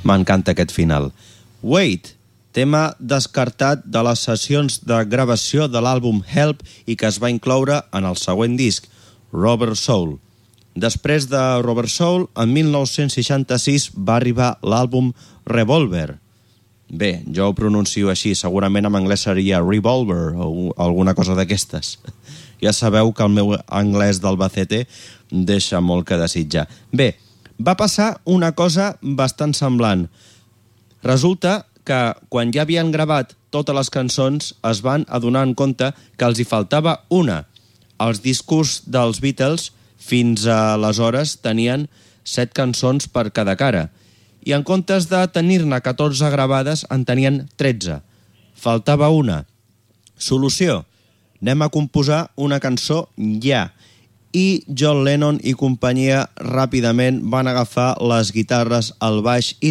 M'encanta aquest final. Wait, tema descartat de les sessions de gravació de l'àlbum Help i que es va incloure en el següent disc, Rubber Soul. Després de Rubber Soul, en 1966 va arribar l'àlbum Revolver. Bé, jo ho pronuncio així, segurament en anglès seria Revolver o alguna cosa d'aquestes. Ja sabeu que el meu anglès d'Albacete deixa molt que desitjar. Bé, va passar una cosa bastant semblant. Resulta que quan ja havien gravat totes les cançons es van adonar en compte que els hi faltava una. Els discos dels Beatles fins aleshores tenien 7 cançons per cada cara i en comptes de tenir-ne 14 gravades en tenien 13. Faltava una. Solució: anem a composar una cançó ja. I John Lennon i companyia ràpidament van agafar les guitarres, el baix i